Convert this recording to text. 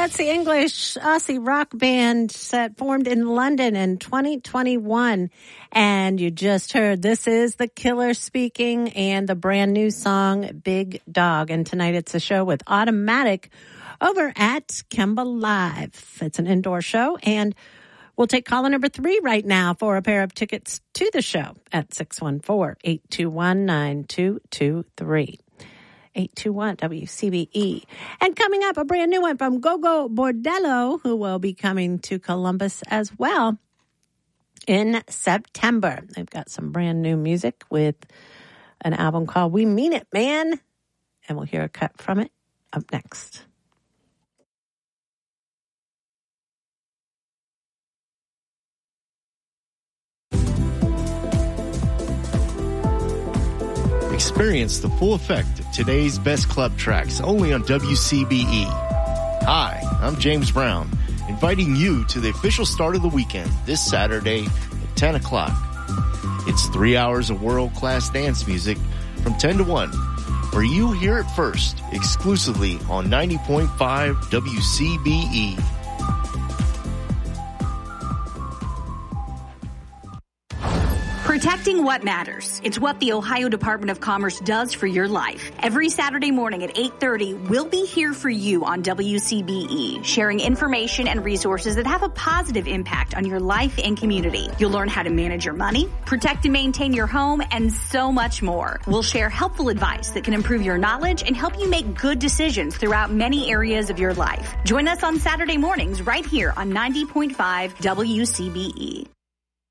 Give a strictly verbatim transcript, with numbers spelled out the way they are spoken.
That's the English Aussie rock band that formed in London in twenty twenty-one. And you just heard This Is the Killer speaking and the brand new song Big Dog. And tonight it's a show with Automatic over at Kemba Live. It's an indoor show, and we'll take caller number three right now for a pair of tickets to the show at six one four, eight two one, nine two two three. eight two one W C B E. And coming up, a brand new one from Gogo Bordello, who will be coming to Columbus as well in September. They've got some brand new music with an album called We Mean It, Man. And we'll hear a cut from it up next. Experience the full effect of today's best club tracks only on W C B E. Hi, I'm James Brown, inviting you to the official start of the weekend this Saturday at ten o'clock. It's three hours of world-class dance music from ten to one, where you hear it first, exclusively on ninety point five W C B E. Protecting what matters. It's what the Ohio Department of Commerce does for your life. Every Saturday morning at eight thirty, we'll be here for you on W C B E, sharing information and resources that have a positive impact on your life and community. You'll learn how to manage your money, protect and maintain your home, and so much more. We'll share helpful advice that can improve your knowledge and help you make good decisions throughout many areas of your life. Join us on Saturday mornings right here on ninety point five W C B E.